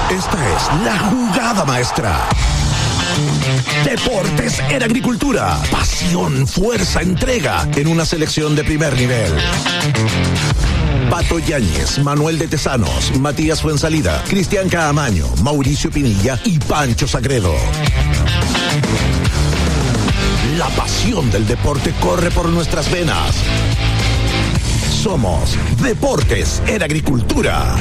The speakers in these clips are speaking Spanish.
Esta es la jugada maestra. Deportes en agricultura. Pasión, fuerza, entrega en una selección de primer nivel. Pato Yáñez, Manuel de Tesanos, Matías Fuensalida, Cristian Caamaño, Mauricio Pinilla y Pancho Sagredo. La pasión del deporte corre por nuestras venas. Somos Deportes en Agricultura.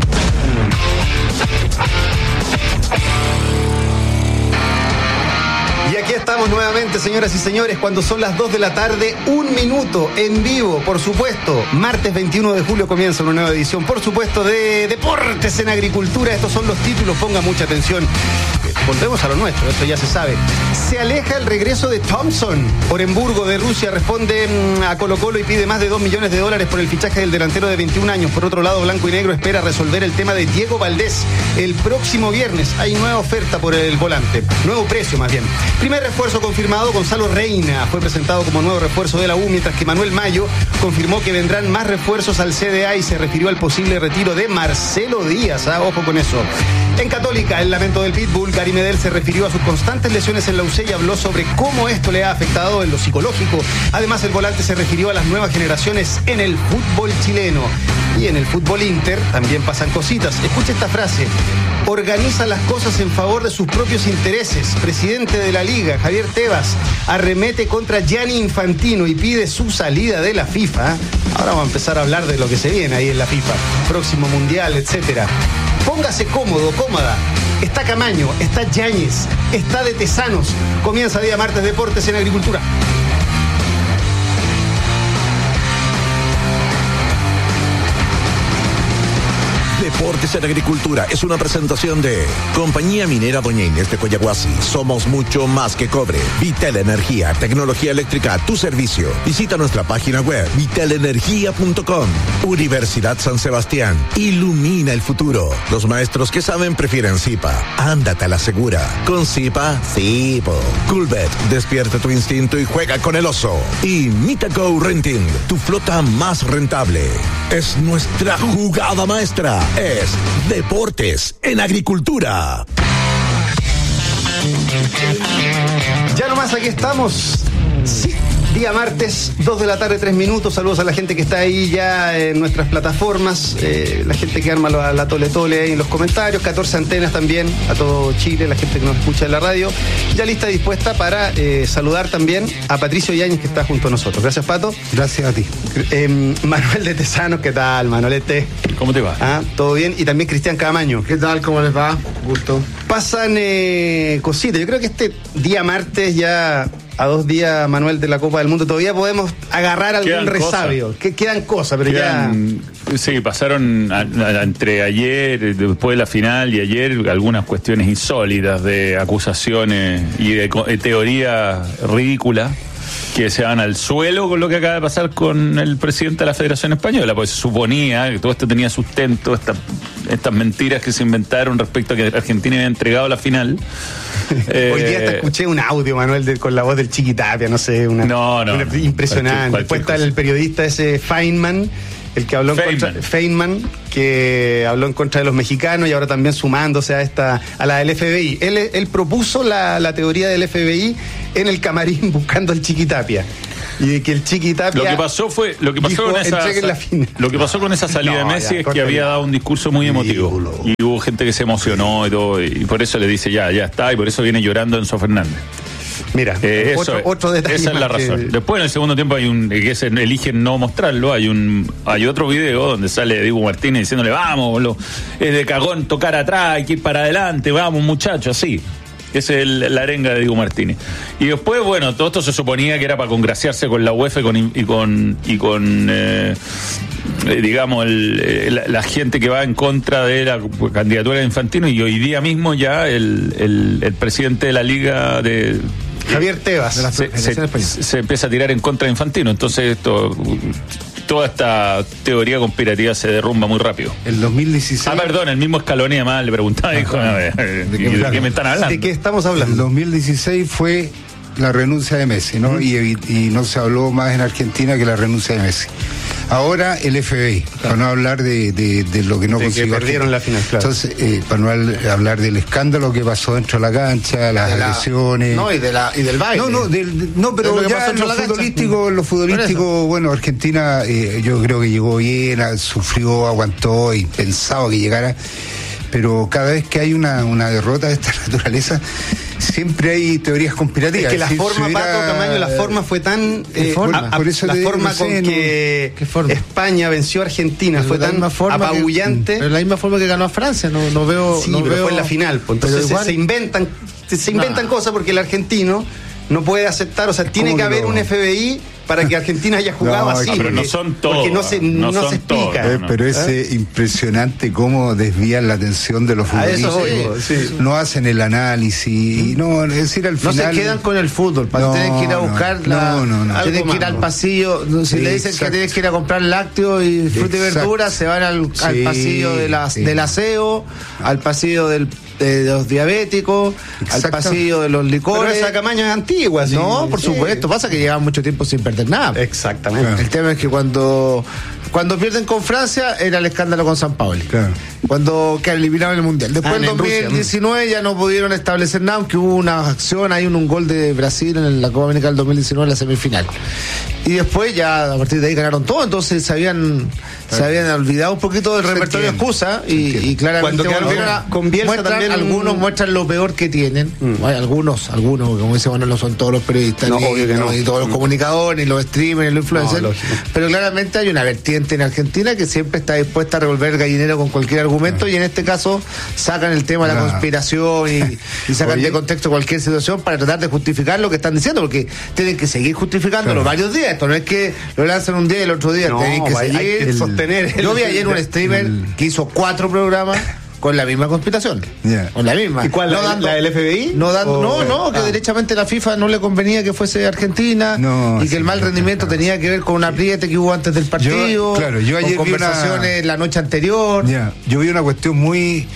Y aquí estamos nuevamente, señoras y señores, cuando son las 2 de la tarde, 1 minuto, en vivo, por supuesto. Martes 21 de julio comienza una nueva edición, por supuesto, de Deportes en Agricultura. Estos son los títulos, ponga mucha atención. Volvemos a lo nuestro, esto ya se sabe. Se aleja el regreso de Thompson. Orenburgo de Rusia responde a Colo-Colo y pide más de $2 millones por el fichaje del delantero de 21 años. Por otro lado, Blanco y Negro espera resolver el tema de Diego Valdés el próximo viernes. Hay nueva oferta por el volante, nuevo precio más bien. Primer refuerzo confirmado, Gonzalo Reina fue presentado como nuevo refuerzo de la U, mientras que Manuel Mayo confirmó que vendrán más refuerzos al CDA y se refirió al posible retiro de Marcelo Díaz. Ojo con eso. En Católica, el lamento del Pitbull, Gary Medel se refirió a sus constantes lesiones en la UC y habló sobre cómo esto le ha afectado en lo psicológico. Además, el volante se refirió a las nuevas generaciones en el fútbol chileno. Y en el fútbol Inter también pasan cositas. Escucha esta frase: organiza las cosas en favor de sus propios intereses. Presidente de la Liga, Javier Tebas, arremete contra Gianni Infantino y pide su salida de la FIFA. Ahora vamos a empezar a hablar de lo que se viene ahí en la FIFA. Próximo mundial, etcétera. Póngase cómodo, cómoda. Está Camaño, está Yáñez, está de Tesanos. Comienza día martes Deportes en Agricultura. Deportes en Agricultura es una presentación de Compañía Minera Doña Inés de Coyahuasi. Somos mucho más que cobre. Vitel Energía, tecnología eléctrica a tu servicio. Visita nuestra página web vitelenergia.com. Universidad San Sebastián. Ilumina el futuro. Los maestros que saben prefieren Zipa. Ándate a la segura. Con Zipa, sí, po. Coolbet, despierta tu instinto y juega con el oso. Y Mitaco Renting, tu flota más rentable. Es nuestra jugada maestra. Es Deportes en Agricultura. Ya nomás aquí estamos. Sí, día martes, 2 de la tarde, 3 minutos. Saludos a la gente que está ahí ya en nuestras plataformas, la gente que arma la tole ahí en los comentarios, 14 antenas también, a todo Chile, la gente que nos escucha en la radio, ya lista y dispuesta para saludar también a Patricio Yáñez, que está junto a nosotros. Gracias, Pato. Gracias a ti. Manuel de Tesanos, ¿qué tal, Manolete? ¿Cómo te va? ¿Todo bien? Y también Cristian Caamaño. ¿Qué tal? ¿Cómo les va? Gusto. Pasan cositas. Yo creo que este día martes, ya a 2 días, Manuel, de la Copa del Mundo, todavía podemos agarrar algún resabio. Quedan cosas, pero quedan, ya... Sí, pasaron entre ayer, después de la final y ayer, algunas cuestiones insólitas de acusaciones y de teoría ridícula que se van al suelo con lo que acaba de pasar con el presidente de la Federación Española, porque se suponía que todo esto tenía sustento, estas mentiras que se inventaron respecto a que Argentina había entregado la final. Hoy día hasta escuché un audio, Manuel, con la voz del Chiquitapia, no sé, una impresionante. Después está el periodista ese Feynman, el que habló Feynman, que habló en contra de los mexicanos y ahora también sumándose a la del FBI. Él propuso la teoría del FBI en el camarín buscando al Chiquitapia. Y de que el Chiquitapia... Lo que pasó con esa salida de Messi es que había dado un discurso muy emotivo. Y hubo gente que se emocionó y todo, y por eso le dice ya está, y por eso viene llorando Enzo Fernández. Mira, otro detalle. Esa es la razón. Después en el segundo tiempo hay eligen no mostrarlo, hay otro video donde sale Diego Martínez diciéndole vamos, es de cagón tocar atrás, hay que ir para adelante, vamos muchachos, así. Esa es la arenga de Diego Martínez. Y después, bueno, todo esto se suponía que era para congraciarse con la UEFA y con digamos, la gente que va en contra de la candidatura de Infantino, y hoy día mismo ya el presidente de la Liga de Javier Tebas se empieza a tirar en contra de Infantino. Entonces toda esta teoría conspirativa se derrumba muy rápido. El 2016... perdón, el mismo Scaloni le preguntaba, dijo, ¿de qué me están hablando? ¿De qué estamos hablando? El 2016 fue la renuncia de Messi, ¿no? Y no se habló más en Argentina que la renuncia de Messi. Ahora el FBI, para no hablar de lo que no consiguió. Que perdieron la final, claro. Entonces, para no hablar del escándalo que pasó dentro de la cancha, las agresiones. No, y del baile. Pero ya en lo futbolístico, bueno, Argentina yo creo que llegó bien, sufrió, aguantó y pensaba que llegara. Pero cada vez que hay una derrota de esta naturaleza, siempre hay teorías conspirativas. Es que la forma, Paco Camaño, la forma fue tan... por eso la forma con que España venció a Argentina fue tan apabullante. Pero la misma forma que ganó a Francia, no veo... Sí, pero fue en la final. Pues, entonces se inventan cosas porque el argentino no puede aceptar, o sea, tiene que haber un FBI para que Argentina haya jugado así. Pero no son todos. Porque no se explica. Pero es impresionante cómo desvían la atención de los futbolistas. Sí. No hacen el análisis. Es decir, al final. No se quedan con el fútbol. Tienen que ir a buscar tienen que ir al pasillo. Si le dicen que tienes que ir a comprar lácteos y fruta y verdura, se van al pasillo del aseo, al pasillo de los diabéticos, al pasillo de los licores. Pero esa Camaño es antigua. No, por supuesto. Pasa que llevan mucho tiempo sin perder nada. Exactamente. Claro. El tema es que cuando pierden con Francia era el escándalo con San Paoli. Claro. Cuando que eliminaron el Mundial. Después en 2019 ya no pudieron establecer nada, aunque hubo una acción, hay un gol de Brasil en la Copa América del 2019 en la semifinal. Y después ya a partir de ahí ganaron todo, entonces se habían olvidado un poquito del repertorio de excusa y claramente con Bielsa también algunos muestran lo peor que tienen. Algunos, como dice, bueno, no son todos los periodistas, ni todos los comunicadores, ni los streamers, ni los influencers, pero claramente hay una vertiente en Argentina que siempre está dispuesta a revolver el gallinero con cualquier argumento, y en este caso sacan el tema de la conspiración y sacan de contexto cualquier situación para tratar de justificar lo que están diciendo, porque tienen que seguir justificándolo varios días. Esto no es que lo lanzan un día y el otro día, tienen que seguir sostener. Yo vi ayer un streamer que hizo 4 programas con la misma conspiración. Con la misma. ¿Y cuál? ¿La del FBI? Que derechamente la FIFA no le convenía que fuese Argentina y que el mal rendimiento tenía que ver con un apriete que hubo antes del partido. Yo ayer con conversaciones la noche anterior. Yo vi una cuestión muy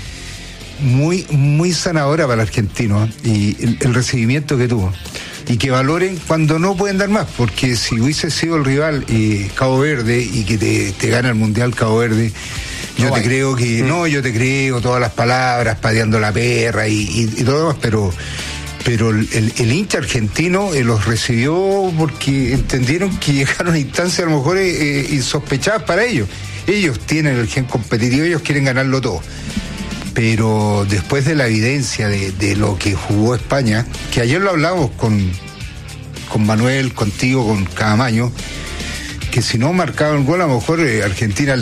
sanadora para el argentino y el recibimiento que tuvo. Y que valoren cuando no pueden dar más, porque si hubiese sido el rival Cabo Verde y que te gana el Mundial Cabo Verde, yo te creo todas las palabras, pateando la perra y todo lo demás, pero el hincha argentino los recibió porque entendieron que llegaron a instancias a lo mejor insospechadas para ellos. Ellos tienen el gen competitivo, ellos quieren ganarlo todo. Pero después de la evidencia de lo que jugó España, que ayer lo hablamos con Manuel, contigo, con Camaño, que si no marcaba el gol a lo mejor Argentina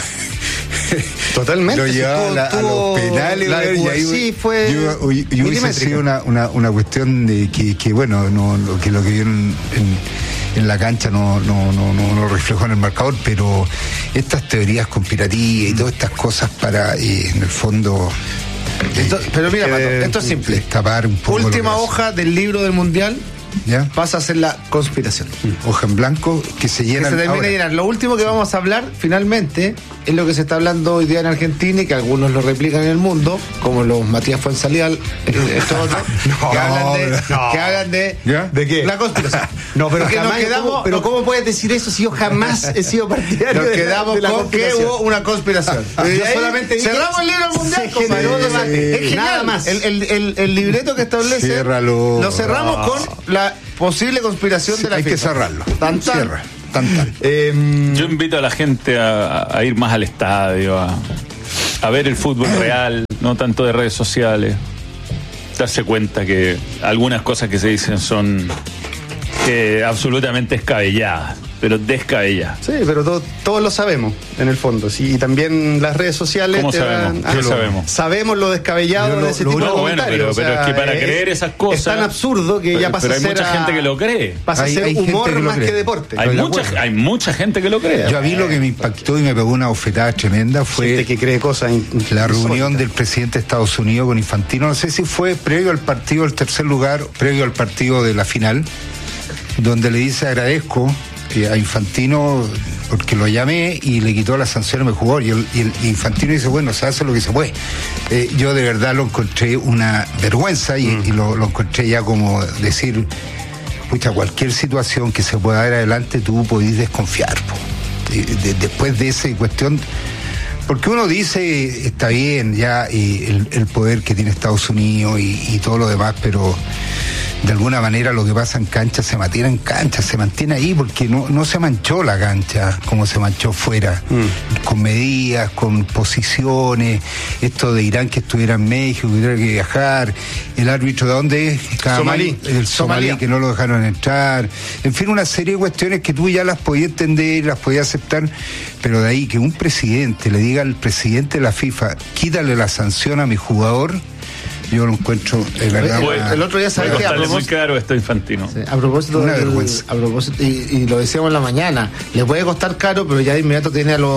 totalmente lo llevaba a los penales, y ahí fue y hubiese sido una cuestión de que bueno, lo que vieron en la cancha no lo reflejó en el marcador, pero estas teorías conspirativas y todas estas cosas para en el fondo pero mira, Pato, esto es simple. Tapar un poco última hoja del libro del Mundial. ¿Ya? Pasa a ser la conspiración. Hoja en blanco que se llena. Que se termina de llenar. Lo último que vamos a hablar finalmente es lo que se está hablando hoy día en Argentina y que algunos lo replican en el mundo, como los Matías Fuenzalía, estos otros, que hablan de ¿de qué? La conspiración. Pero ¿cómo puedes decir eso si yo jamás he sido partidario? Nos quedamos con que hubo una conspiración. Cerramos el libro del Mundial. Es genial. Nada más. El libreto que establece Ciérralo. lo cerramos con la posible conspiración de la FIFA. Hay que cerrarlo. Cierra. Yo invito a la gente a ir más al estadio, a ver el fútbol real, no tanto de redes sociales. Darse cuenta que algunas cosas que se dicen son absolutamente descabelladas, pero descabelladas. Sí, pero todos lo sabemos, en el fondo. Sí, y también las redes sociales. ¿Cómo sabemos? ¿Qué sabemos? Sabemos lo descabellado de ese tipo de comentarios. Pero es que para creer esas cosas. Es tan absurdo que ya pasa a ser. Pero hay mucha gente que lo cree. Pasa a ser humor más que deporte. Hay mucha gente que lo cree. Yo a mí lo que me impactó y me pegó una bofetada tremenda fue gente que cree cosas la reunión del presidente de Estados Unidos con Infantino. No sé si fue previo al partido del tercer lugar, previo al partido de la final, donde le dice agradezco a Infantino porque lo llamé y le quitó la sanción a mi jugador, y el Infantino dice bueno, se hace lo que se puede. Yo de verdad lo encontré una vergüenza y lo encontré ya como decir cualquier situación que se pueda dar adelante, tú podés desconfiar, después de esa cuestión. Porque uno dice, está bien, ya el poder que tiene Estados Unidos y todo lo demás, pero de alguna manera lo que pasa en cancha se mantiene en cancha, se mantiene ahí, porque no se manchó la cancha como se manchó fuera, con medidas, con posiciones, esto de Irán que estuviera en México, que tuviera que viajar, el árbitro de dónde es, el somalí que no lo dejaron entrar, en fin, una serie de cuestiones que tú ya las podías entender, las podías aceptar, pero de ahí que un presidente le diga al presidente de la FIFA, quítale la sanción a mi jugador, yo lo encuentro, es verdad. El otro día sabes que muy caro esto Infantino. Sí, a propósito, y lo decíamos en la mañana, le puede costar caro, pero ya de inmediato tiene a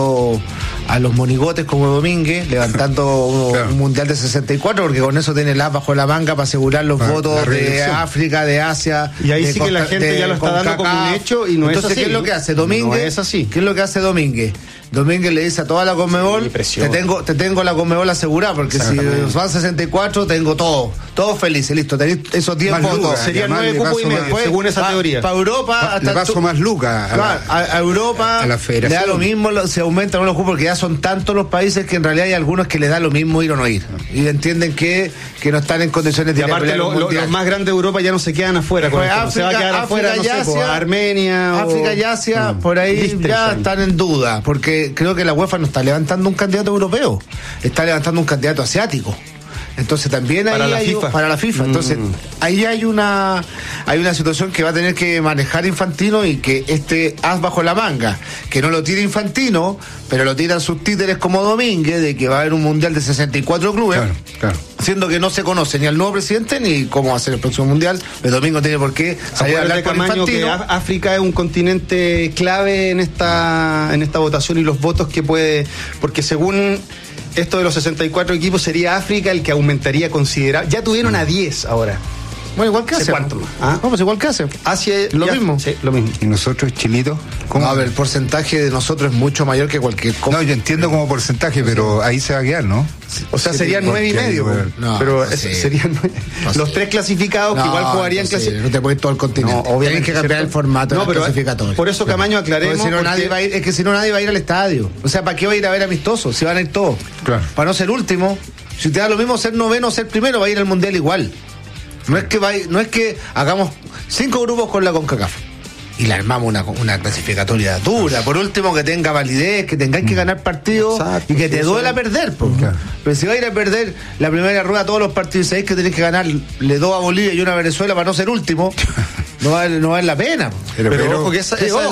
los monigotes como Domínguez levantando un mundial de 64, porque con eso tiene el as bajo la manga para asegurar los votos de África, de Asia. Y ahí sí que la gente ya lo está dando como un hecho y no es así. ¿Qué es lo que hace Domínguez? No es así. ¿Qué es lo que hace Domínguez? Domínguez le dice a toda la Conmebol, te tengo la Conmebol asegurada, porque si van 64 tengo todo feliz, listo, tenéis esos 10 votos. Serían 9 cupos y medio, según esa teoría. Para Europa, le paso más lucas a Europa, a la federación. le da lo mismo, se aumentan los cupos, porque ya son tantos los países que en realidad hay algunos que les da lo mismo ir o no ir. Y entienden que no están en condiciones de ir. Y aparte los más grandes de Europa ya no se quedan afuera. Pues se va a quedar afuera, no sé, Armenia. África y Asia, por ahí ya están en duda, porque creo que la UEFA no está levantando un candidato europeo, está levantando un candidato asiático. Entonces también ahí para la FIFA. Entonces ahí hay una situación que va a tener que manejar Infantino, y que este as bajo la manga, que no lo tira Infantino, pero lo tiran sus títeres como Domínguez, de que va a haber un mundial de 64 clubes, siendo que no se conoce ni al nuevo presidente ni cómo va a ser el próximo mundial. El domingo tiene por qué salir a hablar con Infantino. Que África es un continente clave en esta votación y los votos que puede, porque según esto de los 64 equipos sería África el que aumentaría considerable. Ya tuvieron a 10 ahora. Bueno, igual que hace. ¿Cuánto? Pues igual que hace. Asia lo mismo. Sí, lo mismo. ¿Y nosotros, Chilito? ¿Cómo? A ver, el porcentaje de nosotros es mucho mayor que cualquier cosa. No, yo entiendo como porcentaje, pero ahí se va a quedar, ¿no? O sea, serían 9,5. Pero serían los 3 clasificados que igual jugarían clasificados. No te puedes ir todo el continente. Obviamente tienes que cambiar el formato de clasificatorio. Por eso, Camaño, aclaremos. Si no, nadie va a ir, es que si no, nadie va a ir al estadio. O sea, ¿para qué va a ir a ver amistosos? Si van a ir todos. Claro. Para no ser último. Si te da lo mismo ser noveno o ser primero, va a ir al mundial igual. No es que hagamos 5 grupos con la CONCACAF y le armamos una clasificatoria dura, por último que tenga validez, que tengáis que ganar partidos. Exacto, y que te duela perder, claro. Pero si vais a ir a perder la primera rueda todos los partidos y sabéis que tenéis que ganarle 2 a Bolivia y 1 a Venezuela para no ser último, no vale la pena. Pero ojo que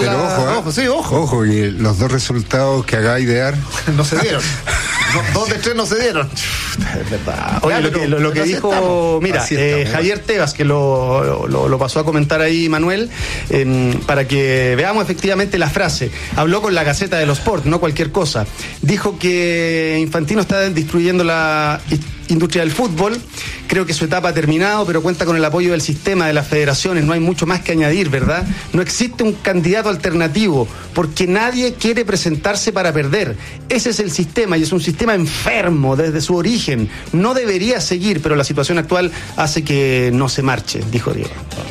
ojo, y los 2 resultados que hagáis de dar no se dieron. 2 de 3 no se dieron. Es verdad. Oye, lo que dijo, estamos. Mira, Javier Tebas, que lo pasó a comentar ahí Manuel, para que veamos efectivamente la frase. Habló con la Gaceta de los Sport, no cualquier cosa. Dijo que Infantino está destruyendo la industria del fútbol. Creo que su etapa ha terminado, pero cuenta con el apoyo del sistema, de las federaciones. No hay mucho más que añadir, ¿verdad? No existe un candidato alternativo, porque nadie quiere presentarse para perder. Ese es el sistema, y es un sistema enfermo desde su origen. No debería seguir, pero la situación actual hace que no se marche, dijo Diego.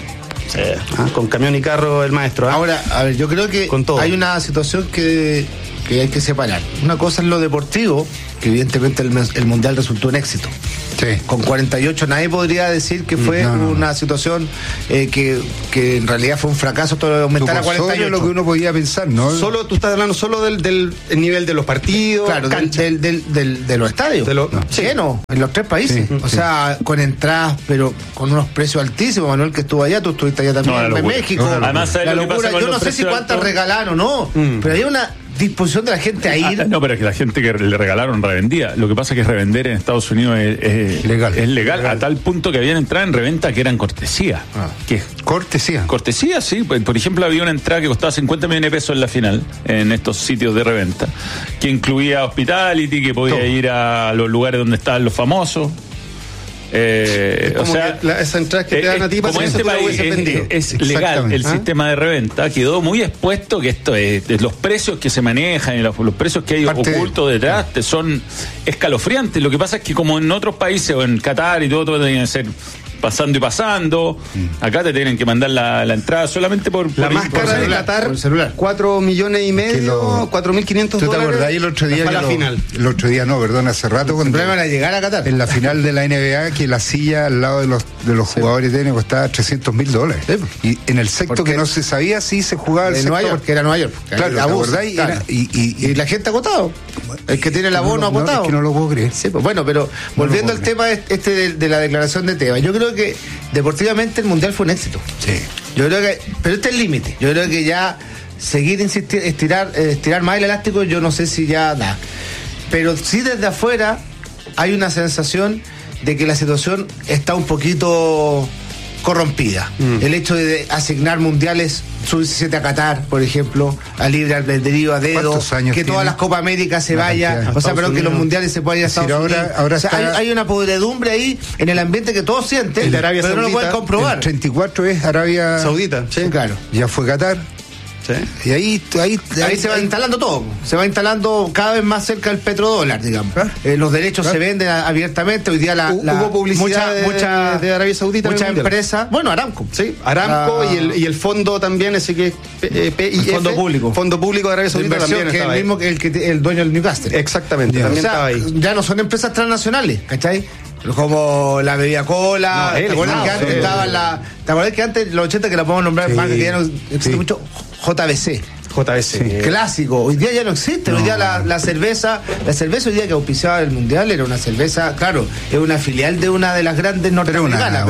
Con camión y carro el maestro. Ahora, a ver, yo creo que hay una situación que hay que separar. Una cosa es lo deportivo, que evidentemente el Mundial resultó un éxito. Sí. Con 48 nadie podría decir que fue una situación que en realidad fue un fracaso todo aumentar a 48. Solo lo que uno podía pensar, ¿no? Tú estás hablando solo del nivel de los partidos. Claro, de los estadios. Llenos, en los 3 países. O sea, con entradas, pero con unos precios altísimos. Manuel, que estuvo allá, tú estuviste allá también en México. Además, la locura. Yo no sé si cuántas regalaron, ¿no? Pero hay una disposición de la gente a ir. No, pero es que la gente que le regalaron revendía. Lo que pasa es que revender en Estados Unidos es legal, a tal punto que habían entradas en reventa que eran cortesía. ¿Qué? Cortesía, sí. Por ejemplo, había una entrada que costaba 50 millones de pesos en la final, en estos sitios de reventa, que incluía hospitality, que podía ir a los lugares donde estaban los famosos. O sea, esa entrada que te dan a ti, como en este país es legal el sistema de reventa, quedó muy expuesto que esto es los precios que se manejan y los precios que hay ocultos detrás son escalofriantes. Lo que pasa es que como en otros países o en Qatar y todo tiene que ser pasando y pasando. Acá te tienen que mandar la entrada solamente por la más cara de Qatar, 4,5 millones, 4.500 ¿Tú te acordás el otro día? El otro día hace rato cuando van a llegar a Qatar. En la final de la NBA, que la silla al lado de los jugadores de tenis costaba $300,000. Y en el sexto que no se sabía si se jugaba el Nueva York, que era Nueva York. Claro, ¿te acordás? Claro. Y la gente ha agotado. El que tiene el abono ha agotado. Es que no lo puedo creer. Sí, pues, bueno, pero volviendo al tema de la declaración de Tebas, yo creo que deportivamente el Mundial fue un éxito. Sí. Yo creo que, pero este es el límite. Yo creo que ya seguir estirar más el elástico, yo no sé si ya da. Pero sí desde afuera hay una sensación de que la situación está un poquito corrompida. El hecho de asignar mundiales sub-17 a Qatar, por ejemplo, a libre albedrío, a dedo, que todas las Copas Américas se vayan, o sea, pero que los mundiales se puedan ir a Estados Unidos. Ahora o sea, hay una podredumbre ahí en el ambiente que todos sienten, de Arabia pero Saudita, no lo pueden comprobar. El 34 es Arabia Saudita, sí, claro. Ya fue Qatar. ¿Sí? Y ahí se va instalando todo. Se va instalando cada vez más cerca el petrodólar, digamos. Los derechos se venden abiertamente. Hoy día hubo publicidad de Arabia Saudita. Muchas empresas. Bueno, Aramco. Sí, Aramco y el fondo también, ese que es PIF. Fondo Público. Fondo Público de Arabia Saudita también. Que es el mismo que el dueño del Newcastle. Exactamente, también estaba ahí. Ya no son empresas transnacionales, ¿cachai? Como la bebida cola. ¿Te acuerdas que antes estaba ¿te acuerdas que antes, los 80, que la podemos nombrar marca que ya no existe mucho? JBC. Clásico. Hoy día ya no existe. Hoy día la cerveza hoy día que auspiciaba el Mundial era una cerveza, claro, es una filial de una de las grandes norteamericanas.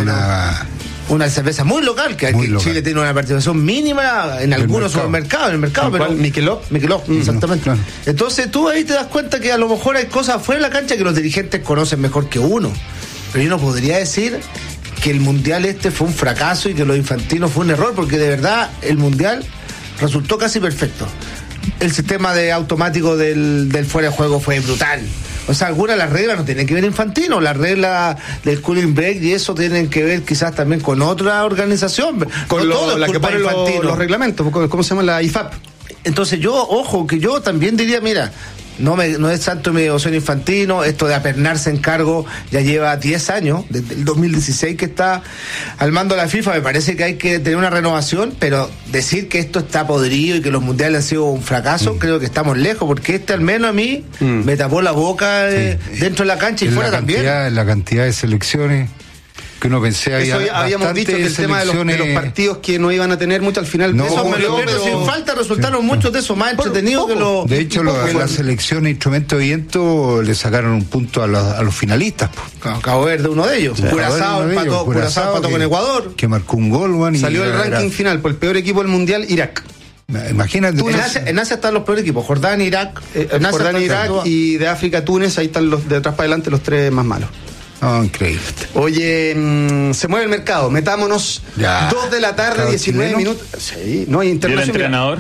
Una cerveza muy local, que aquí en Chile tiene una participación mínima en algunos supermercados, en el mercado, pero Michelob, exactamente. Claro. Entonces tú ahí te das cuenta que a lo mejor hay cosas fuera de la cancha que los dirigentes conocen mejor que uno. Pero yo no podría decir que el Mundial fue un fracaso y que lo infantino fue un error, porque de verdad el Mundial resultó casi perfecto. El sistema de automático del fuera de juego fue brutal. O sea, algunas de las reglas no tienen que ver Infantino, las reglas del cooling break y eso tienen que ver quizás también con otra organización. Con la que pone los reglamentos, ¿cómo se llama? La IFAP. Entonces que yo también diría, mira, no es tanto mi devoción Infantino, esto de apernarse en cargo ya lleva 10 años, desde el 2016 que está al mando de la FIFA. Me parece que hay que tener una renovación, pero decir que esto está podrido y que los mundiales han sido un fracaso, creo que estamos lejos, porque al menos a mí me tapó la boca dentro de la cancha y fuera también. La cantidad de selecciones que uno pensé habíamos dicho que el tema de los partidos que no iban a tener mucho al final. Pero sin falta resultaron muchos de esos más entretenidos que los. De hecho, la selección Instrumento de Viento le sacaron un punto a los finalistas. Cabo Verde, uno de ellos. Curazao empató con Ecuador. Que marcó un gol, salió el ranking final por el peor equipo del mundial, Irak. Imagínate. En Asia están los peores equipos: Jordania, Irak. Irak y de África, Túnez. Ahí están de atrás para adelante los tres más malos. Increíble. Oye, se mueve el mercado. Metámonos. 2 de la tarde, 19 minutos. Sí, no hay internacional. ¿Y el entrenador?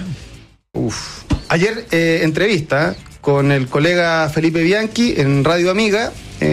Ayer entrevista con el colega Felipe Bianchi en Radio Amiga.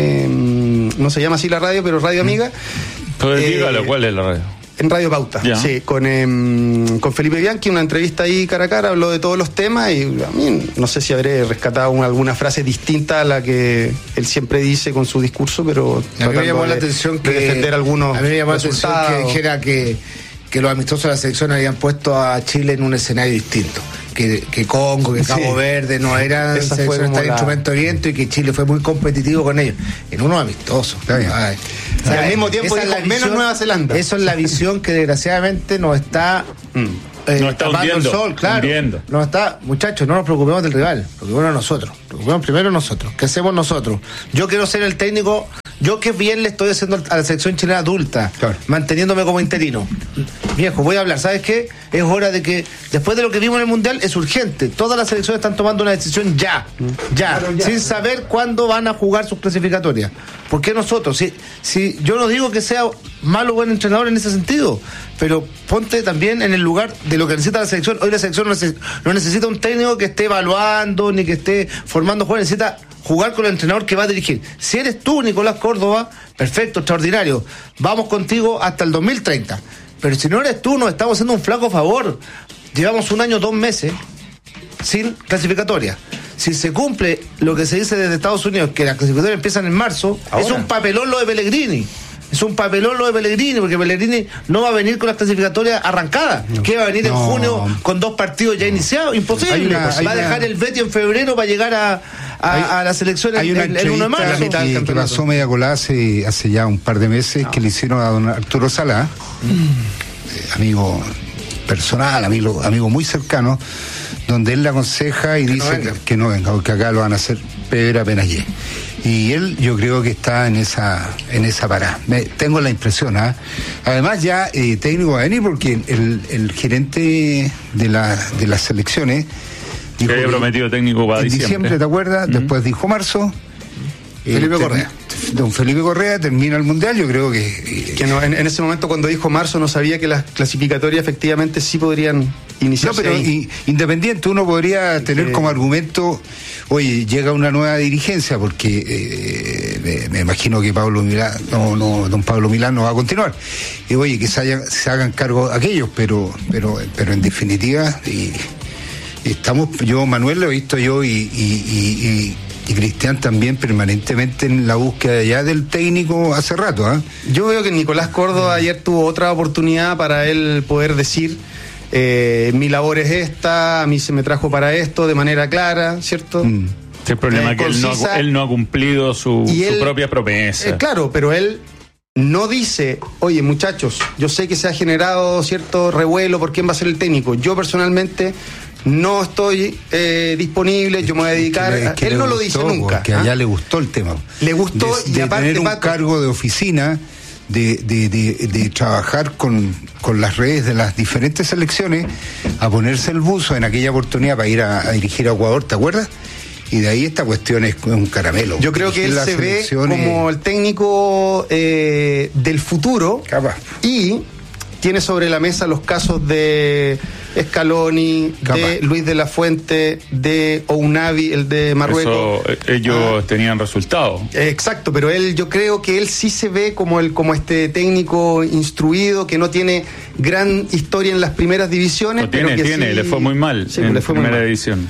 No se llama así la radio, pero Radio Amiga. Pues dígalo, ¿cuál es la radio? En Radio Pauta, sí, con Felipe Bianchi, una entrevista ahí cara a cara, habló de todos los temas y a mí no sé si habré rescatado alguna frase distinta a la que él siempre dice con su discurso, pero a mí me llamó la atención que defender algunos. A mí me llamó la atención que dijera que los amistosos de la selección habían puesto a Chile en un escenario distinto. Que Congo, que Cabo Verde no eran selecciones tan instrumento de viento y que Chile fue muy competitivo con ellos en unos amistosos. Al mismo tiempo menos Nueva Zelanda. Eso es la visión que desgraciadamente nos está no está hundiendo, el sol, claro. Hundiendo. No está, muchachos, no nos preocupemos del rival, preocupémonos nosotros. Preocupemos primero nosotros. ¿Qué hacemos nosotros? Yo quiero ser el técnico. Yo qué bien le estoy haciendo a la selección chilena adulta, manteniéndome como interino. Viejo, voy a hablar. ¿Sabes qué? Es hora de que, después de lo que vimos en el Mundial, es urgente. Todas las selecciones están tomando una decisión ya, sin saber cuándo van a jugar sus clasificatorias. ¿Por qué nosotros? Si yo no digo que sea malo o buen entrenador en ese sentido, pero ponte también en el lugar de lo que necesita la selección. Hoy la selección no necesita un técnico que esté evaluando ni que esté formando jugadores, necesita jugar con el entrenador que va a dirigir. Si eres tú, Nicolás Córdoba, perfecto, extraordinario, vamos contigo hasta el 2030. Pero si no eres tú, nos estamos haciendo un flaco favor. Llevamos 1 año, 2 meses sin clasificatoria. Si se cumple lo que se dice desde Estados Unidos, que las clasificatorias empiezan en marzo, ahora es un papelón lo de Pellegrini. es un papelón lo de Pellegrini, porque Pellegrini no va a venir con las clasificatorias arrancadas, que va a venir en junio con 2 partidos ya iniciados, imposible. Va a dejar el Betis en febrero para llegar a la selección el 1 de marzo. Que pasó media colada hace ya un par de meses, que le hicieron a don Arturo Sala, amigo personal, amigo muy cercano, donde él le aconseja y dice que no venga, porque acá lo van a hacer peor apenas llegue. Y él, yo creo que está en esa parada. Tengo la impresión, ¿ah? Además ya técnico va a venir, porque el gerente de las selecciones dijo que había prometido técnico para diciembre, ¿te acuerdas? Después dijo marzo. Felipe Correa. Don Felipe Correa termina el Mundial, yo creo que no, en ese momento cuando dijo marzo no sabía que las clasificatorias efectivamente sí podrían iniciarse. No, pero Independiente uno podría tener como argumento, oye, llega una nueva dirigencia, porque me imagino que don Pablo Milán no va a continuar. Y oye, que se hagan cargo aquellos, pero en definitiva, Manuel lo he visto yo y Cristian también permanentemente en la búsqueda ya del técnico hace rato, ¿eh? Yo veo que Nicolás Córdoba ayer tuvo otra oportunidad para él poder decir mi labor es esta, a mí se me trajo para esto de manera clara, ¿cierto? El problema es que él no ha cumplido su propia promesa. Claro, pero él no dice, oye muchachos, yo sé que se ha generado cierto revuelo por quién va a ser el técnico, yo personalmente no estoy disponible, yo me voy a dedicar. Él no lo dice nunca. Que allá le gustó el tema. Le gustó y aparte tener un cargo de oficina, de trabajar con las redes de las diferentes selecciones, a ponerse el buzo en aquella oportunidad para ir a dirigir a Ecuador, ¿te acuerdas? Y de ahí esta cuestión es un caramelo. Yo creo que él se ve como el técnico del futuro. Capaz. Y tiene sobre la mesa los casos de Scaloni, de Luis de la Fuente, de Ounavi, el de Marruecos. Ellos tenían resultados. Exacto, pero yo creo que él sí se ve como este técnico instruido, que no tiene gran historia en las primeras divisiones. Le fue muy mal en primera división.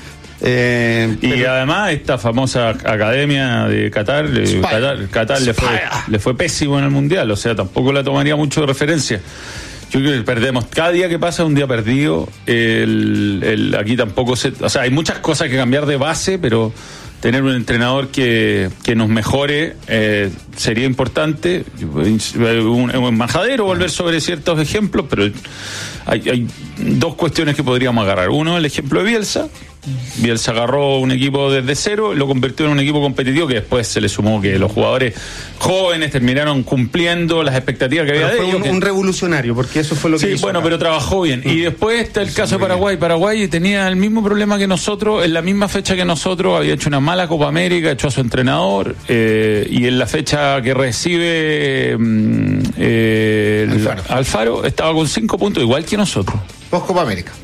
Y además esta famosa academia de Qatar, Qatar le fue pésimo en el Mundial, o sea, tampoco la tomaría mucho de referencia. Yo creo que perdemos. Cada día que pasa es un día perdido. Aquí tampoco o sea, hay muchas cosas que cambiar de base, pero tener un entrenador que nos mejore sería importante. Un majadero volver sobre ciertos ejemplos, pero hay 2 cuestiones que podríamos agarrar. Uno, el ejemplo de Bielsa. Bielsa agarró un equipo desde cero, lo convirtió en un equipo competitivo, que después se le sumó que los jugadores jóvenes terminaron cumpliendo las expectativas que había de ellos. Fue un revolucionario, porque eso fue lo que hizo. Pero trabajó bien. Y después está el caso de Paraguay. Paraguay tenía el mismo problema que nosotros, en la misma fecha que nosotros, había hecho una mala Copa América, echó a su entrenador, y en la fecha que recibe Alfaro estaba con 5 puntos, igual que nosotros. Post Copa América.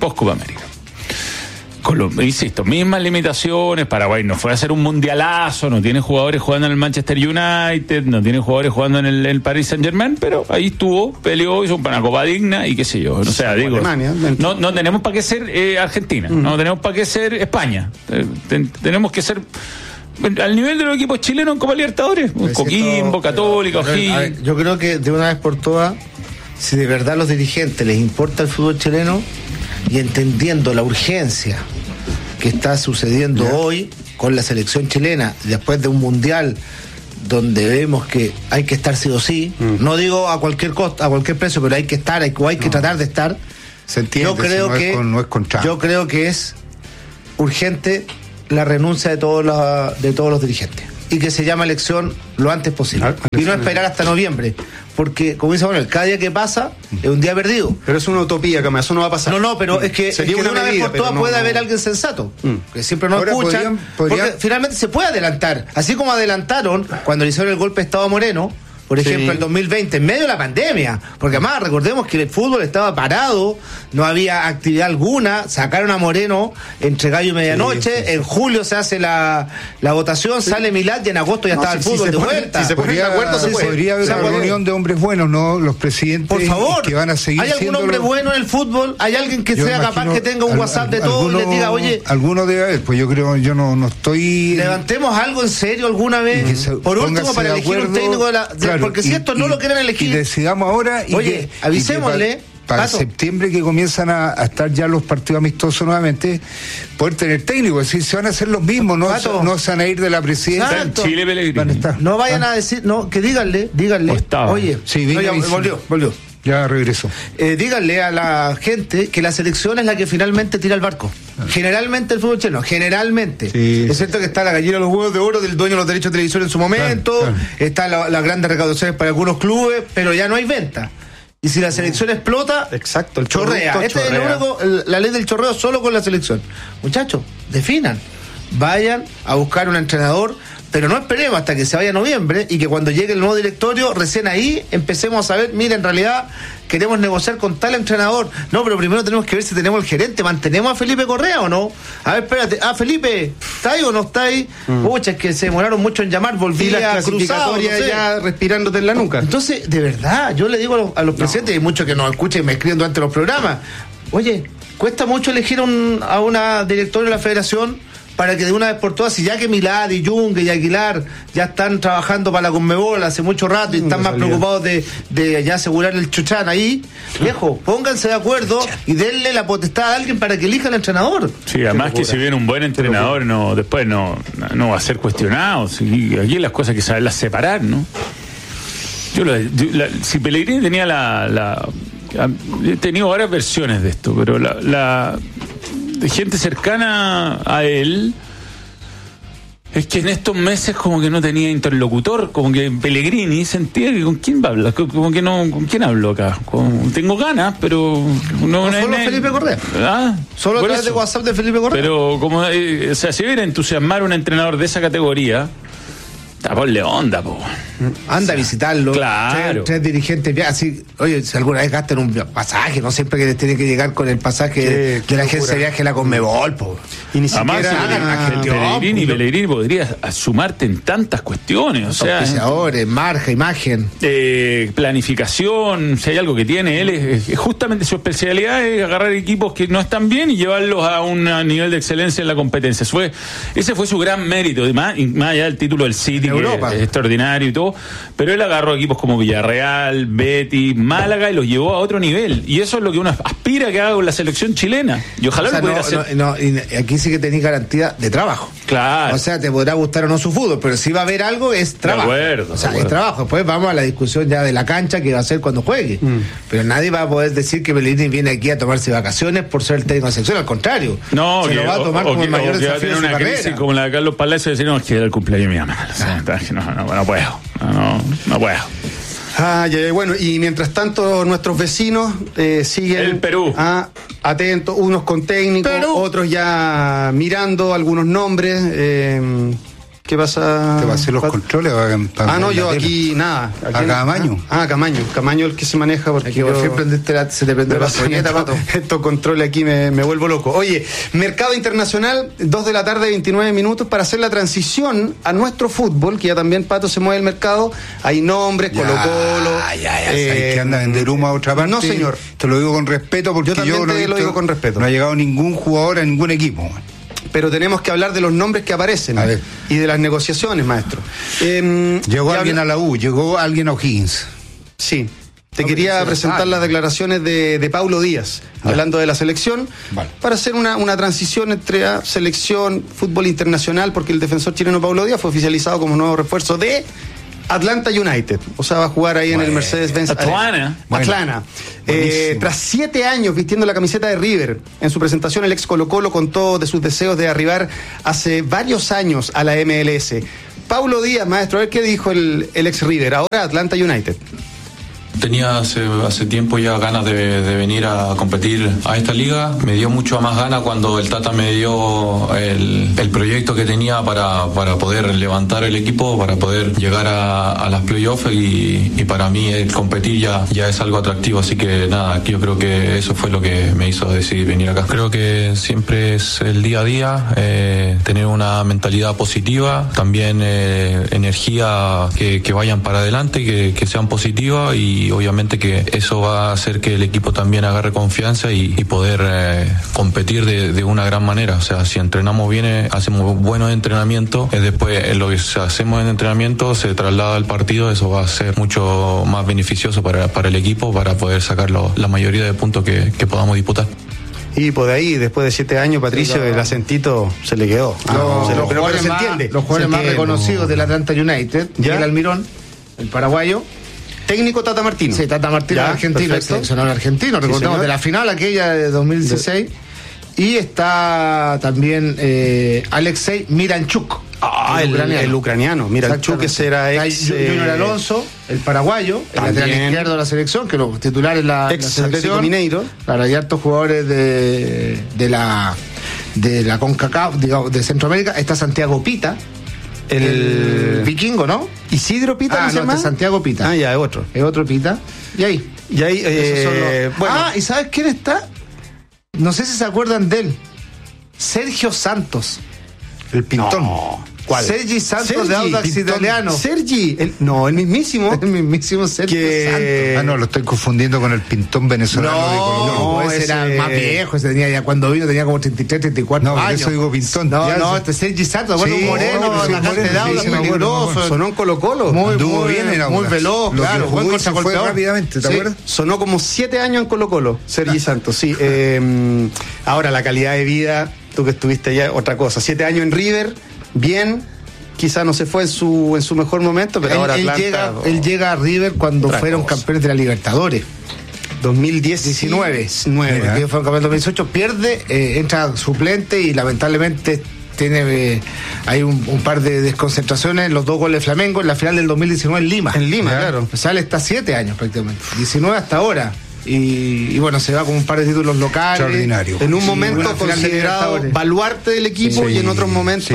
Insisto, mismas limitaciones. Paraguay no fue a hacer un mundialazo, no tiene jugadores jugando en el Manchester United, no tiene jugadores jugando en el Paris Saint-Germain, pero ahí estuvo, peleó, hizo una copa digna y qué sé yo. O sea, digo, Alemania, no tenemos para qué ser Argentina, no tenemos para qué ser España, tenemos que ser al nivel de los equipos chilenos en Copa Libertadores, Coquimbo, Católica, O'Higgins. Yo creo que de una vez por todas, si de verdad a los dirigentes les importa el fútbol chileno, y entendiendo la urgencia que está sucediendo hoy con la selección chilena, después de un mundial donde vemos que hay que estar sí o sí, no digo a cualquier costo, a cualquier precio, pero hay que estar, hay que tratar de estar. Se entiende, yo creo que es urgente la renuncia de todos los dirigentes y que se llame elección lo antes posible y no esperar hasta noviembre, porque como dice Manuel, cada día que pasa es un día perdido. Pero es una utopía, Cama, eso no va a pasar. No, pero es que de una vez por todas puede haber alguien sensato que siempre nos escucha, porque finalmente se puede adelantar, así como adelantaron cuando le hicieron el golpe de Estado a Moreno, por ejemplo, el 2020, en medio de la pandemia, porque además recordemos que el fútbol estaba parado, no había actividad alguna, sacaron a Moreno entre gallo y medianoche, en julio se hace la votación, sale Milad y en agosto ya estaba el fútbol de vuelta. Si se ponen de acuerdo, podría haber una reunión de hombres buenos, ¿no? Los presidentes, por favor, que van a seguir. ¿Hay algún hombre bueno en el fútbol? ¿Hay alguien que sea capaz que tenga un WhatsApp de todo y le diga, oye? Alguno debe haber, pues yo no estoy. Levantemos algo en serio alguna vez, por último, para elegir un técnico del porque si esto no lo quieren elegir. Y decidamos ahora. Oye, avisémosle. Para septiembre, que comienzan a estar ya los partidos amistosos nuevamente, poder tener técnicos, es decir, se van a hacer los mismos, no se van a ir de la presidencia. En Chile, Pellegrini. No vayan a decir, no, que díganle. Oye, sí, volvió. Ya regresó. Díganle a la gente que la selección es la que finalmente tira el barco. Generalmente el fútbol chileno, generalmente. Sí. Es cierto que está la gallina de los huevos de oro del dueño de los derechos de televisión en su momento, claro. Está las grandes recaudaciones para algunos clubes, pero ya no hay venta. Y si la selección explota, exacto, el chorrea. Este es el único, la ley del chorreo solo con la selección. Muchachos, definan. Vayan a buscar un entrenador, pero no esperemos hasta que se vaya noviembre y que cuando llegue el nuevo directorio, recién ahí empecemos a saber, mira, en realidad queremos negociar con tal entrenador. No, pero primero tenemos que ver si tenemos el gerente. ¿Mantenemos a Felipe Correa o no? A ver, espérate. Felipe, ¿está ahí o no está ahí? Pucha, es que se demoraron mucho en llamar, volvía cruzado, no sé. Ya respirándote en la nuca. Entonces, de verdad, yo le digo a los presidentes, y muchos que nos escuchen y me escriben durante los programas, oye, cuesta mucho elegir a una directora de la federación para que de una vez por todas, si ya que Milad y Yungue y Aguilar ya están trabajando para la Conmebol hace mucho rato y están más preocupados de ya asegurar el chuchán ahí, viejo, pónganse de acuerdo y denle la potestad a alguien para que elija al entrenador. Sí, además que si viene un buen entrenador, después no va a ser cuestionado. Aquí las cosas hay que saberlas separar, ¿no? Si Pellegrini tenía he tenido varias versiones de esto, pero de gente cercana a él, es que en estos meses como que no tenía interlocutor, como que Pellegrini sentía que con quién va a hablar, como que no, ¿con quién hablo acá? Tengo ganas, pero no solo Felipe Correa. Solo a través de WhatsApp de Felipe Correa. Pero como, si viene a entusiasmar un entrenador de esa categoría, ponle onda, po. Anda a visitarlo. Claro. Tres dirigentes, así, oye, si alguna vez gastan un pasaje, no siempre que les tiene que llegar con el pasaje de la agencia de viaje a la Conmebol, po. Y ni siquiera Pellegrini podría sumarte en tantas cuestiones, o sea, auspiciadores, marca, imagen, planificación. Si hay algo que tiene él, es justamente su especialidad es agarrar equipos que no están bien y llevarlos a un nivel de excelencia en la competencia. Ese fue su gran mérito, más allá del título del City, Europa, es extraordinario y todo, pero él agarró equipos como Villarreal, Betis, Málaga y los llevó a otro nivel, y eso es lo que uno aspira a que haga con la selección chilena, y ojalá lo pudiera hacer. Y aquí sí que tenés garantía de trabajo. Claro. O sea, te podrá gustar o no su fútbol, pero si va a haber algo, es trabajo. De acuerdo. O sea, es trabajo. Después vamos a la discusión ya de la cancha que va a ser cuando juegue. Pero nadie va a poder decir que Pellegrini viene aquí a tomarse vacaciones por ser el técnico de selección, al contrario. No, se lo va a tomar como el mayor desafío de su carrera. Crisis como la de Carlos Palacios y decir, no, es que era el cumpleaños de mi mamá. No puedo. No puedo. Bueno, y mientras tanto nuestros vecinos siguen el Perú atentos, unos con técnicos, otros ya mirando algunos nombres. ¿Qué pasa? ¿Te va a hacer los controles? No, yo aquí nada. ¿A Camaño? Camaño el que se maneja, porque siempre se te prende la soñeta, Pato. Estos controles aquí me vuelvo loco. Oye, mercado internacional, 2 de la tarde, 29 minutos, para hacer la transición a nuestro fútbol, que ya también, Pato, se mueve el mercado. Hay nombres, Colo-Colo. ¿Hay que anda a vender humo a otra parte? No, señor. Te lo digo con respeto, porque yo lo digo con respeto. No ha llegado ningún jugador a ningún equipo. Pero tenemos que hablar de los nombres que aparecen y de las negociaciones, maestro. Llegó alguien a la U, llegó alguien a O'Higgins. Sí. Te quería presentar las declaraciones de Paulo Díaz, hablando de la selección, para hacer una transición entre selección, fútbol internacional, porque el defensor chileno Paulo Díaz fue oficializado como nuevo refuerzo de Atlanta United, o sea, va a jugar ahí en el Mercedes-Benz Atlanta. Tras 7 años vistiendo la camiseta de River, en su presentación el ex Colo-Colo contó de sus deseos de arribar hace varios años a la MLS. Paulo Díaz, maestro, a ver qué dijo el ex River, ahora Atlanta United. Tenía hace tiempo ya ganas de venir a competir a esta liga. Me dio mucho más ganas cuando el Tata me dio el proyecto que tenía para poder levantar el equipo, para poder llegar a las playoffs y para mí el competir ya es algo atractivo. Así que nada, yo creo que eso fue lo que me hizo decidir venir acá. Creo que siempre es el día a día, tener una mentalidad positiva, también energía que vayan para adelante, que sean positivas y y obviamente que eso va a hacer que el equipo también agarre confianza y poder competir de una gran manera. O sea, si entrenamos bien, hacemos buenos entrenamientos, después lo que hacemos en entrenamiento se traslada al partido, eso va a ser mucho más beneficioso para el equipo, para poder sacar la mayoría de puntos que podamos disputar. Y por ahí, después de 7 años, Patricio, el acentito se le quedó. Los jugadores más reconocidos del Atlanta United, Miguel Almirón, el paraguayo. Técnico Tata Martino. Sí, Tata Martino, argentino, el seleccionador argentino, recordamos, de la final aquella de 2016. Y está también Alexei Miranchuk. El ucraniano. Miranchuk, que será Junior Alonso, el paraguayo, el lateral izquierdo de la selección, que los titulares la selección. Mineiro. Claro, hay hartos jugadores de la CONCACAF, digamos, de Centroamérica. Está Santiago Pita, el vikingo, ¿no? Isidro Pita, ¿no se llama? Santiago Pita. Ya, es otro. Es otro Pita. Y ahí. ¿y sabes quién está? No sé si se acuerdan de él. Sergio Santos. El Pintón. No. ¿Cuál? Sergi Santos, de Audax Italiano. Sergi, el mismísimo. El mismísimo Sergio Santos. No, lo estoy confundiendo con el Pintón venezolano de Colo Colo. No, ese era más viejo, ese tenía ya cuando vino tenía como 33, 34 años. No, eso digo Pintón. Este Sergi Santos, bueno, un moreno, atacante de Audax, peligroso. Sonó en Colo Colo. Muy veloz, claro, buen contragolpeador. Rápidamente, ¿te acuerdas? Sonó como 7 años en Colo Colo, Sergi Santos, sí. Ahora, la calidad de vida, tú que estuviste allá, otra cosa. 7 años en River, bien, quizá no se fue en su mejor momento, pero ahora Atlanta... Él llega a River cuando fueron campeones de la Libertadores. 2019. Que fue campeón en 2018, pierde, entra suplente y lamentablemente tiene hay un par de desconcentraciones, los 2 goles de Flamengo en la final del 2019 en Lima. En Lima, claro. O sea, él está 7 años prácticamente, 19 hasta ahora. Y bueno, se va con un par de títulos locales. Extraordinario. En un momento considerado baluarte del equipo y en otros momentos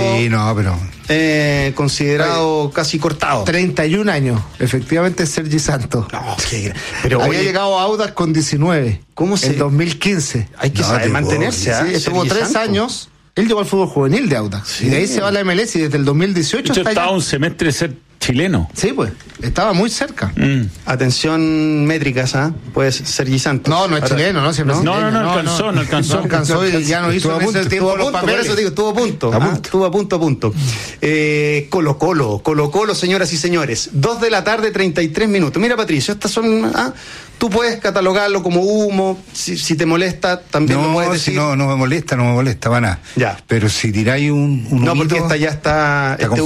considerado casi cortado. 31 años, efectivamente, Sergi Santos. Pero había llegado a Audax con 19. ¿Cómo se? En 2015. Hay que saber mantenerse. Estuvo 3 años. Él llegó al fútbol juvenil de Audax. Y de ahí se va a la MLS y desde el 2018 está allá. Un semestre de ser chileno. Sí, pues, estaba muy cerca. Atención métricas, pues Sergi Santos. No es chileno, ¿no? No alcanzó y ya no hizo en ese tiempo los papeles. Eso digo, estuvo a punto. Colo Colo, señoras y señores. 2:00 33 minutos. Mira, Patricio, estas son... Tú puedes catalogarlo como humo, si te molesta, también lo puedes decir. No me molesta, para nada. Ya. Pero si tiráis un humito, no, porque esta ya está este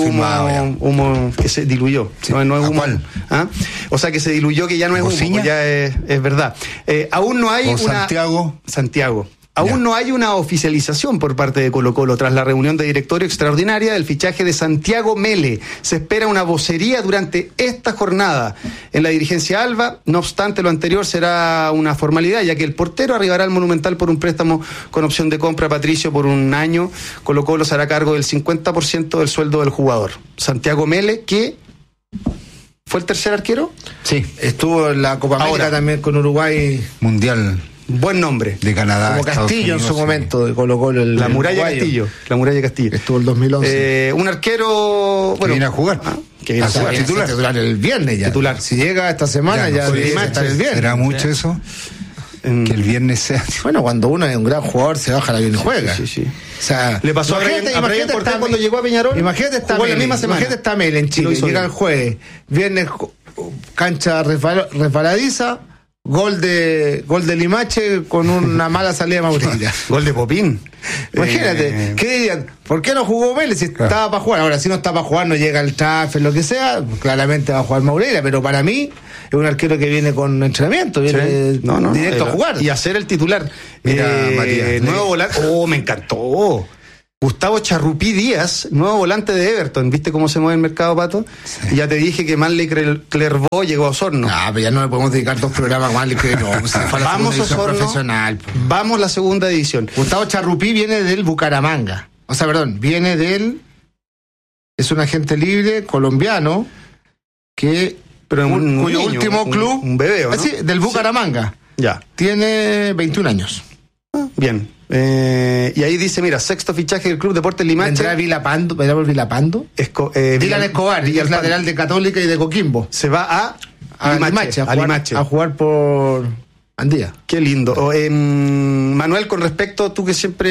humo que se diluyó. Sí. No es humo. ¿Cuál? O sea, que se diluyó, que ya no es humo, ya es verdad. Aún no hay Santiago. Aún no hay una oficialización por parte de Colo Colo tras la reunión de directorio extraordinaria del fichaje de Santiago Mele. Se espera una vocería durante esta jornada en la dirigencia alba. No obstante, lo anterior será una formalidad, ya que el portero arribará al Monumental por un préstamo con opción de compra, Patricio, por un año. Colo Colo se hará cargo del 50% del sueldo del jugador. Santiago Mele, que... ¿fue el tercer arquero? Sí, estuvo en la Copa América también con Uruguay. Mundial. Buen nombre. De Canadá. Como Castillo en su momento, de Colo Colo. La Muralla Castillo. Estuvo el 2011. Un arquero... que viene a jugar. Titular el viernes ya. Titular. Si llega esta semana ya debe estar el viernes. ¿Será mucho eso? Que el viernes sea... Bueno, cuando uno es un gran jugador se baja el avión y juega. Sí. O sea, le pasó a Brian Cortés cuando llegó a Peñarol. Imagínate está Mel en Chile, llega el jueves, viernes cancha resbaladiza, gol de Limache con una mala salida de Maurilla. Gol de Popín. Imagínate, ¿qué dirían? ¿Por qué no jugó Vélez si estaba para jugar? Ahora, si no está para jugar, no llega el transfer, lo que sea, claramente va a jugar Maurilla, pero para mí es un arquero que viene con entrenamiento, viene directo a jugar. Y a ser el titular. Mira, Matías. Nuevo volante. Me encantó. Gustavo Charrupí Díaz, nuevo volante de Everton. ¿Viste cómo se mueve el mercado, Pato? Sí. Ya te dije que Manley Clervaux llegó a Osorno. Pero ya no le podemos dedicar 2 programas a Manley Clervaux. Vamos a Osorno. Profesional. Vamos la segunda edición. Gustavo Charrupí viene del Bucaramanga. Viene del... Es un agente libre colombiano que... Pero cuyo último club... Un bebé, ¿no? Sí, del Bucaramanga. Ya. Tiene 21 años. Bien. Y ahí dice, mira, sexto fichaje del Club Deportes Limache. ¿Vendrá Vilapando? Dylan Escobar, es lateral de Católica y de Coquimbo. Se va a Limache, a jugar por Andía. Qué lindo. Manuel, con respecto, tú que siempre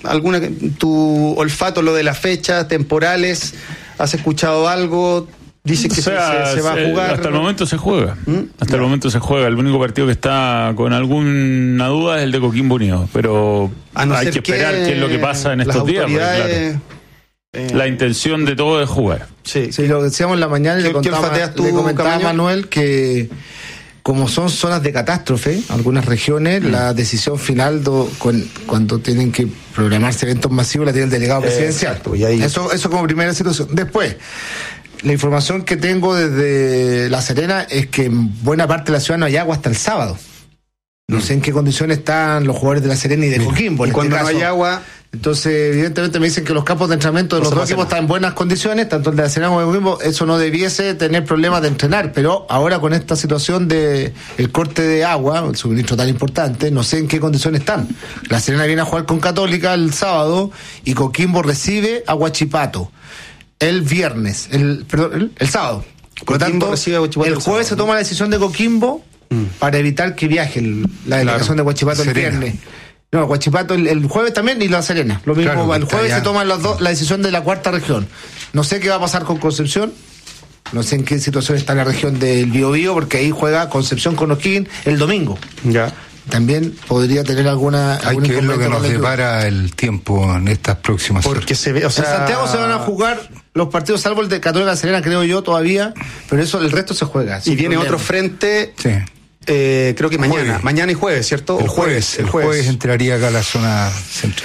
tu olfato, lo de las fechas temporales, ¿has escuchado algo? Dice que se va a jugar. Hasta el momento se juega. El momento se juega. El único partido que está con alguna duda es el de Coquimbo Unido. Pero hay que esperar qué es lo que pasa en estos días. Porque, claro, la intención de todo es jugar. Sí, lo que decíamos en la mañana y le comentaba a Manuel que como son zonas de catástrofe, algunas regiones, la decisión final cuando tienen que programarse eventos masivos la tiene el delegado presidencial. Y ahí... Eso como primera situación. Después, la información que tengo desde La Serena es que en buena parte de la ciudad no hay agua hasta el sábado. No sé en qué condiciones están los jugadores de La Serena y de Coquimbo. Y cuando no hay agua... Entonces, evidentemente me dicen que los campos de entrenamiento de los dos equipos están en buenas condiciones, tanto el de La Serena como el de Coquimbo. Eso no debiese tener problemas de entrenar, pero ahora con esta situación de el corte de agua, el suministro tan importante, no sé en qué condiciones están. La Serena viene a jugar con Católica el sábado y Coquimbo recibe a Huachipato el viernes, el sábado. Por lo tanto, el jueves se toma la decisión de Coquimbo para evitar que viaje la delegación de Huachipato el viernes. No, Huachipato el jueves también y La Serena. Lo mismo, claro, el jueves se toma la decisión de la cuarta región. No sé qué va a pasar con Concepción. No sé en qué situación está la región del Biobío, porque ahí juega Concepción con O'Higgins el domingo. Ya. También podría tener alguna... Hay que ver lo que nos depara el tiempo en estas próximas horas. Porque se ve, en Santiago se van a jugar los partidos, salvo el de Católica La Serena, creo yo, todavía, pero el resto se juega. Y viene otro frente... Sí. Creo que mañana y jueves, ¿cierto? El jueves entraría acá a la zona central.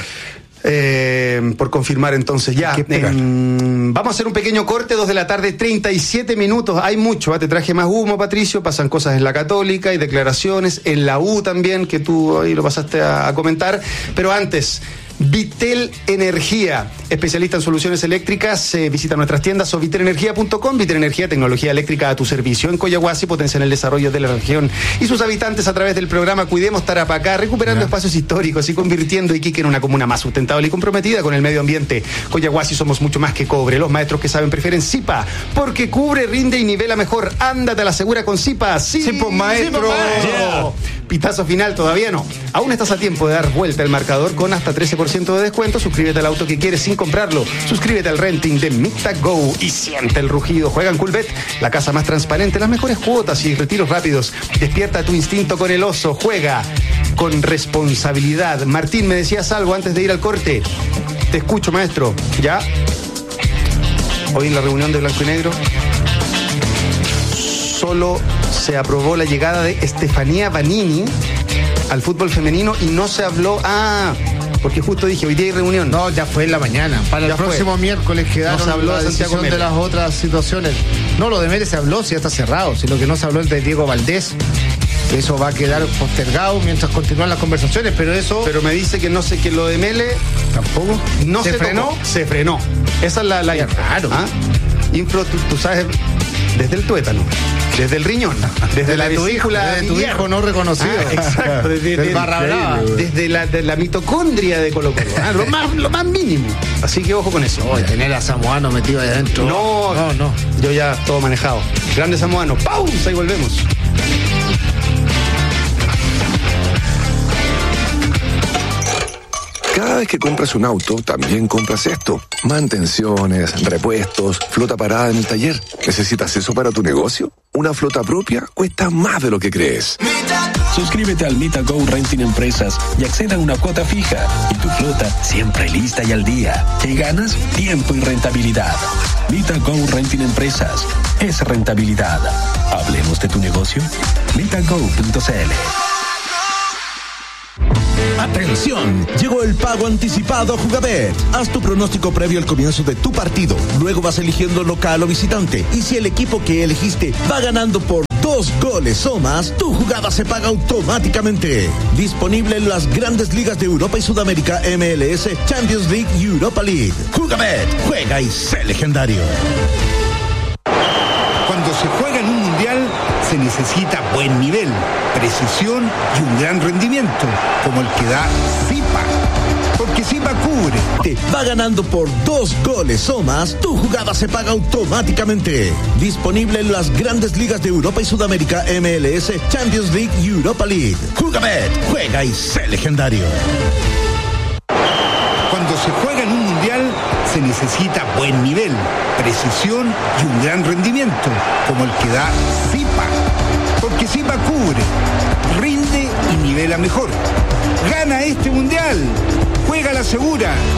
Por confirmar entonces ya. Vamos a hacer un pequeño corte, 2:37 p.m. Hay mucho, te traje más humo, Patricio. Pasan cosas en la Católica y declaraciones, en la U también, que tú ahí lo pasaste a comentar. Pero antes, Vitel Energía, especialista en soluciones eléctricas. Visita nuestras tiendas o vitelenergia.com. Vitel Energía, tecnología eléctrica a tu servicio. En Coyahuasi potencian el desarrollo de la región y sus habitantes a través del programa Cuidemos Tarapacá, recuperando espacios históricos y convirtiendo Iquique en una comuna más sustentable y comprometida con el medio ambiente. Coyahuasi somos mucho más que cobre. Los maestros que saben prefieren Zipa, porque cubre, rinde y nivela mejor. Ándate a la segura con Zipa. Sí, pues, maestro. Yeah. Pitazo final todavía no. Aún estás a tiempo de dar vuelta al marcador con hasta 13% de descuento. Suscríbete al auto que quieres sin comprarlo. Suscríbete al renting de Mita Go y siente el rugido. Juega en Coolbet, la casa más transparente, las mejores cuotas y retiros rápidos. Despierta tu instinto con el oso. Juega con responsabilidad. Martín, me decías algo antes de ir al corte. Te escucho, maestro. ¿Ya? Hoy en la reunión de Blanco y Negro solo se aprobó la llegada de Estefanía Vanini al fútbol femenino y no se habló... porque justo dije, hoy día hay reunión. No, ya fue en la mañana. Para el próximo miércoles quedaron no se habló la decisión de las otras situaciones. No, lo de Mele se habló, si ya está cerrado. Si lo que no se habló es de Diego Valdés, que eso va a quedar postergado mientras continúan las conversaciones, pero eso... Pero me dice que no sé, que lo de Mele... ¿Tampoco? No se frenó. Se frenó. Esa es la info. Claro. Info, tú sabes, desde el tuétano, desde el riñón, desde la vesícula de tu hijo no reconocido. Exacto, desde Barra Brava, desde la mitocondria de Colo Colo. Lo más mínimo. Así que ojo con eso. Tener a Samoano metido ahí adentro. No. Yo ya todo manejado. Grande Samoano. Pausa y volvemos. Cada vez que compras un auto, también compras esto. Mantenciones, repuestos, flota parada en el taller. ¿Necesitas eso para tu negocio? Una flota propia cuesta más de lo que crees. Suscríbete al Mita Go Renting Empresas y acceda a una cuota fija. Y tu flota siempre lista y al día. ¿Qué ganas? Tiempo y rentabilidad. Mita Go Renting Empresas. Es rentabilidad. Hablemos de tu negocio. MitaGo.cl. ¡Atención! Llegó el pago anticipado a Jugabet. Haz tu pronóstico previo al comienzo de tu partido. Luego vas eligiendo local o visitante. Y si el equipo que elegiste va ganando por 2 goles o más, tu jugada se paga automáticamente. Disponible en las grandes ligas de Europa y Sudamérica, MLS, Champions League y Europa League. Jugabet, juega y sé legendario. Cuando se juega en un mundial, se necesita buen nivel, precisión y un gran rendimiento, como el que da Zipa. Porque Zipa cubre. Te va ganando por 2 goles o más, tu jugada se paga automáticamente. Disponible en las grandes ligas de Europa y Sudamérica, MLS, Champions League y Europa League. Jugabet, juega y sé legendario. Cuando se juega en un mundial, se necesita buen nivel, precisión y un gran rendimiento, como el que da Zipa. Porque Zipa cubre, rinde y nivela mejor. Gana este mundial. Juega la segura.